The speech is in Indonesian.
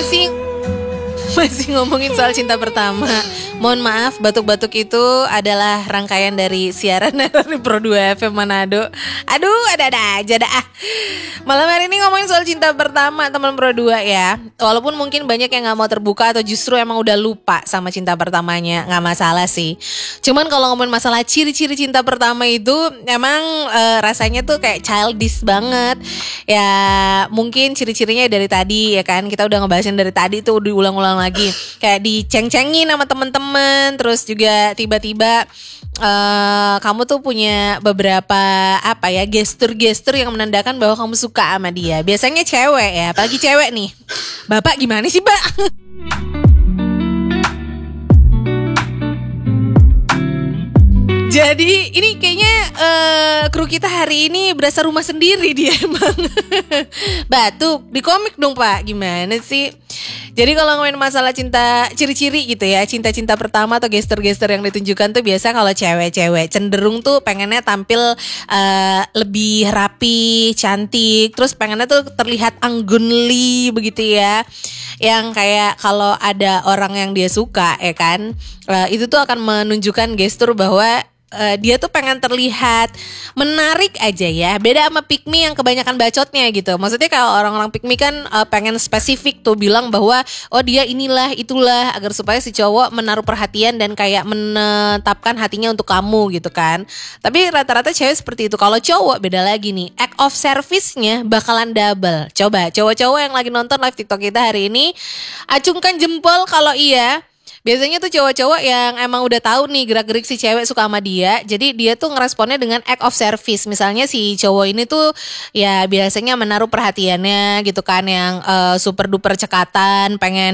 Masih ngomongin soal cinta pertama. Mohon maaf, batuk-batuk itu adalah rangkaian dari siaran dari Pro 2 FM Manado. Aduh, ada-ada aja dah. Malam hari ini ngomongin soal cinta pertama teman Pro 2 ya. Walaupun mungkin banyak yang gak mau terbuka atau justru emang udah lupa sama cinta pertamanya, gak masalah sih. Cuman kalau ngomongin masalah ciri-ciri cinta pertama itu emang rasanya tuh kayak childish banget. Ya mungkin ciri-cirinya dari tadi ya kan. Kita udah ngebahasin dari tadi tuh diulang-ulang lagi. Kayak diceng-cengin sama temen-temen. Terus juga tiba-tiba kamu tuh punya beberapa gestur-gestur yang menandakan bahwa kamu suka sama dia. Biasanya cewek ya, apalagi cewek nih. Bapak gimana sih, Pak? Jadi ini kayaknya kru kita hari ini berasa rumah sendiri dia emang. Batuk di komik dong Pak, gimana sih? Jadi kalau ngomongin masalah cinta, ciri-ciri gitu ya, cinta-cinta pertama atau gestur-gestur yang ditunjukkan tuh biasa kalau cewek-cewek cenderung tuh pengennya tampil lebih rapi, cantik, terus pengennya tuh terlihat anggunly begitu ya. Yang kayak kalau ada orang yang dia suka ya kan, itu tuh akan menunjukkan gestur bahwa dia tuh pengen terlihat menarik aja ya. Beda sama pick me yang kebanyakan bacotnya gitu. Maksudnya kalau orang-orang pick me kan pengen spesifik tuh bilang bahwa oh dia inilah itulah agar supaya si cowok menaruh perhatian dan kayak menetapkan hatinya untuk kamu gitu kan. Tapi rata-rata cewek seperti itu. Kalau cowok beda lagi nih. Act of service-nya bakalan double. Coba cowok-cowok yang lagi nonton live TikTok kita hari ini, acungkan jempol kalau iya. Biasanya tuh cowok-cowok yang emang udah tahu nih gerak-gerik si cewek suka sama dia. Jadi dia tuh ngeresponnya dengan act of service. Misalnya si cowok ini tuh ya biasanya menaruh perhatiannya gitu kan, yang super duper cekatan, pengen